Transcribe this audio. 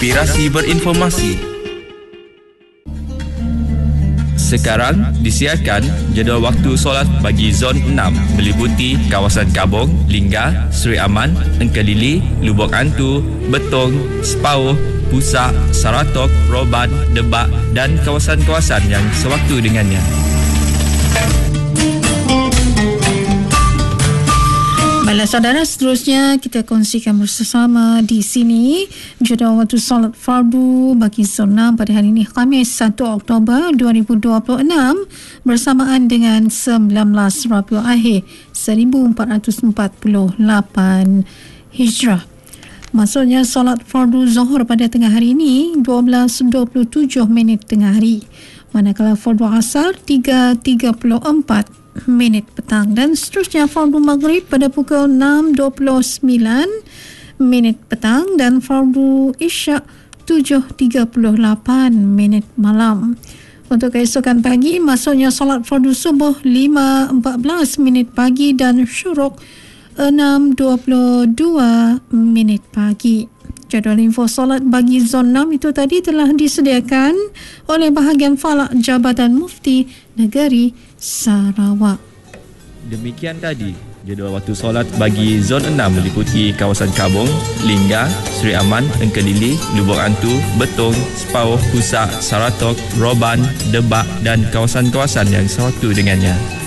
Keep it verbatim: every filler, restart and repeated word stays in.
Inspirasi berinformasi. Sekarang disiarkan jadual waktu solat bagi Zon enam meliputi kawasan Kabong, Lingga, Seri Aman, Engkelili, Lubuk Antu, Betong, Sepauh, Pusak, Saratok, Roban, Debak dan kawasan-kawasan yang sewaktu dengannya. Baiklah saudara, seterusnya kita kongsikan bersama di sini jadual waktu solat fardu bagi Zon enam pada hari ini Khamis satu Oktober dua ribu dua puluh enam bersamaan dengan sembilan belas Rabiul Akhir seribu empat ratus empat puluh lapan Hijrah. Maksudnya solat fardu Zuhur pada tengah hari ini dua belas dua puluh tujuh minit tengah hari, manakala fardu Asar tiga tiga puluh empat minit petang, dan seterusnya fardu Maghrib pada pukul enam dua puluh sembilan minit petang dan fardu Isyak tujuh tiga puluh lapan minit malam. Untuk keesokan pagi, maksudnya solat fardu Subuh lima empat belas minit pagi dan syuruk enam dua puluh dua minit pagi. Jadual info solat bagi Zon enam itu tadi telah disediakan oleh bahagian falak Jabatan Mufti Negeri Sarawak. Demikian tadi jadual waktu solat bagi Zon enam meliputi kawasan Kabong, Lingga, Seri Aman, Engkelili, Lubuk Antu, Betong, Sepauh, Pusak, Saratok, Roban, Debak dan kawasan-kawasan yang sewaktu dengannya.